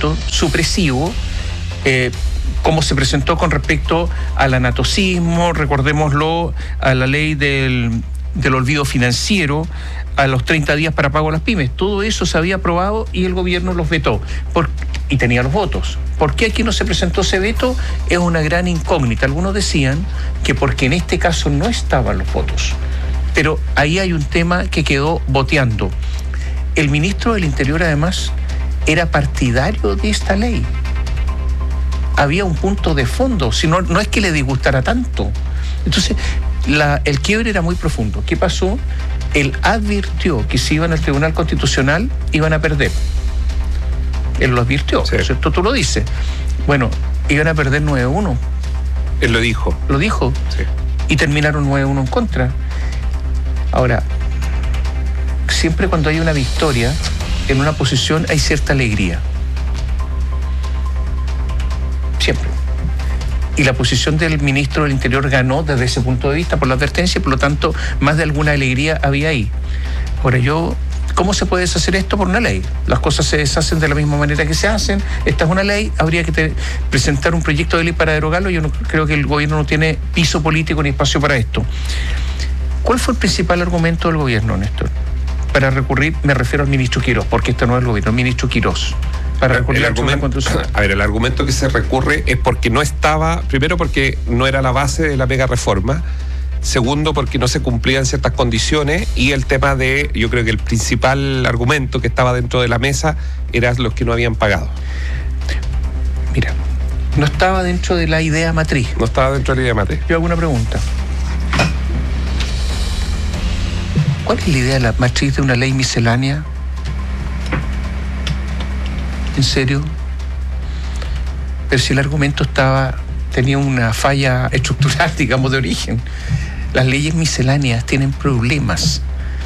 veto supresivo, como se presentó con respecto al anatocismo, recordémoslo, a la ley del olvido financiero, a los 30 días para pago a las pymes. Todo eso se había aprobado y el gobierno los vetó y tenía los votos. ¿Por qué aquí no se presentó ese veto? Es una gran incógnita. Algunos decían que porque en este caso no estaban los votos. Pero ahí hay un tema que quedó boteando. El ministro del Interior, además, era partidario de esta ley. Había un punto de fondo, si no es que le disgustara tanto. Entonces, el quiebre era muy profundo. ¿Qué pasó? Él advirtió que si iban al Tribunal Constitucional iban a perder. Él lo advirtió, sí. ¿Cierto? Tú lo dices. Bueno, iban a perder 9-1. Él lo dijo. Lo dijo. Sí. Y terminaron 9-1 en contra. Ahora, siempre cuando hay una victoria en una posición hay cierta alegría. Siempre. Y la posición del ministro del Interior ganó desde ese punto de vista por la advertencia, por lo tanto, más de alguna alegría había ahí. Ahora ¿cómo se puede deshacer esto? Por una ley. Las cosas se deshacen de la misma manera que se hacen. Esta es una ley, habría que presentar un proyecto de ley para derogarlo. Yo no creo que el gobierno no tiene piso político ni espacio para esto. ¿Cuál fue el principal argumento del gobierno, Néstor? Para recurrir, me refiero al ministro Quirós, porque este no es el gobierno, el ministro Quirós. Para recurrir el argumento que se recurre es porque no estaba, primero porque no era la base de la mega reforma, segundo porque no se cumplían ciertas condiciones, y el tema yo creo que el principal argumento que estaba dentro de la mesa eran los que no habían pagado. Mira, no estaba dentro de la idea matriz. No estaba dentro de la idea matriz. Yo hago una pregunta. ¿Cuál es la idea de la matriz de una ley miscelánea? ¿En serio? Pero si el argumento tenía una falla estructural, digamos, de origen. Las leyes misceláneas tienen problemas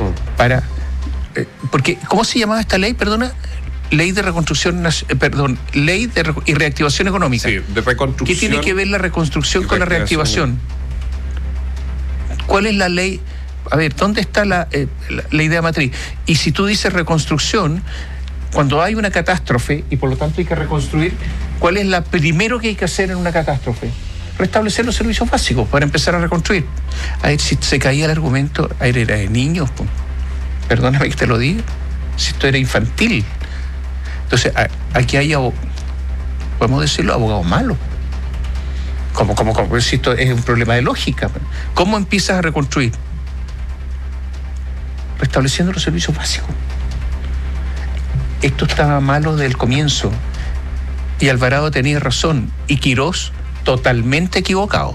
porque, ¿cómo se llamaba esta ley? Perdona. Ley de reconstrucción, ley y reactivación económica. Sí, de reconstrucción. ¿Qué tiene que ver la reconstrucción con la reactivación? ¿Cuál es la ley? A ver, ¿dónde está la idea matriz? Y si tú dices reconstrucción, cuando hay una catástrofe y por lo tanto hay que reconstruir, ¿cuál es la primero que hay que hacer en una catástrofe? Restablecer los servicios básicos para empezar a reconstruir. A ver, si se caía el argumento, era de niños, pues. Perdóname que te lo diga, si esto era infantil. Entonces, aquí hay, podemos decirlo, abogados malos. ¿Cómo? Si esto es un problema de lógica. ¿Cómo empiezas a reconstruir? Restableciendo los servicios básicos. Esto estaba malo desde el comienzo. Y Alvarado tenía razón. Y Quirós totalmente equivocado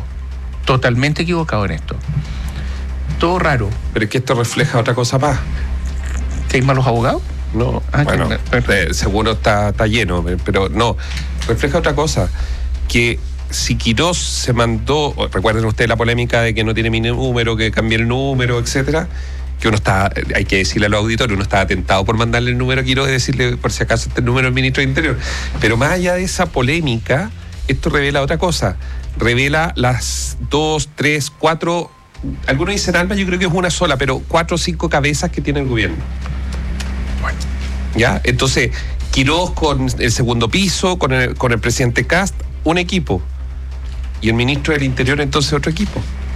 en esto. Todo raro. Pero es que esto refleja otra cosa más. ¿Que hay malos abogados? No, bueno, seguro está lleno, pero no, refleja otra cosa, que si Quirós se mandó, recuerden ustedes la polémica de que no tiene mi número, que cambié el número, etcétera, que uno está, hay que decirle a los auditores, uno estaba tentado por mandarle el número a Quirós y decirle por si acaso este número del ministro del Interior, pero más allá de esa polémica, esto revela otra cosa, revela las 2, 3, 4, algunos dicen alma, yo creo que es una sola, pero 4 o 5 cabezas que tiene el gobierno. Bueno, ¿ya? Entonces, Quirós con el segundo piso, con el presidente Kast, un equipo. Y el ministro del Interior, entonces, otro equipo.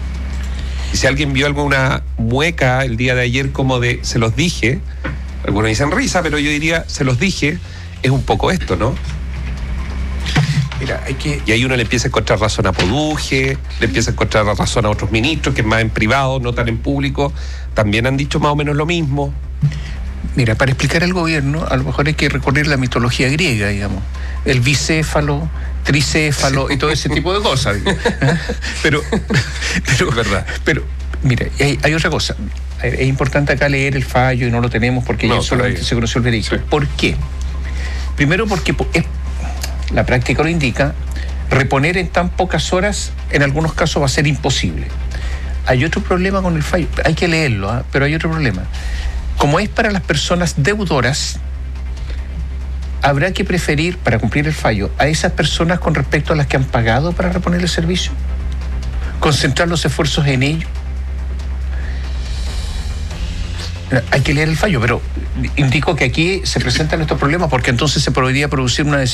Y si alguien vio alguna mueca el día de ayer como de se los dije, algunos dicen risa, pero yo diría se los dije, es un poco esto, ¿no? Mira, y ahí uno le empieza a encontrar razón a Poduje, le empieza a encontrar razón a otros ministros que más en privado, no tan en público, también han dicho más o menos lo mismo. Mira, para explicar al gobierno, a lo mejor hay que recurrir a la mitología griega, digamos. El bicéfalo, tricéfalo, sí, y todo ese tipo de cosas. Pero es verdad. Pero, mira, hay otra cosa. Es importante acá leer el fallo y no lo tenemos porque ya solamente se conoció el veredicto. Sí. ¿Por qué? Primero porque la práctica lo indica, reponer en tan pocas horas en algunos casos va a ser imposible. Hay otro problema con el fallo, hay que leerlo, pero hay otro problema. Como es para las personas deudoras, habrá que preferir, para cumplir el fallo, a esas personas con respecto a las que han pagado para reponer el servicio, concentrar los esfuerzos en ello. Hay que leer el fallo, pero indico que aquí se presentan estos problemas porque entonces se podría producir una decisión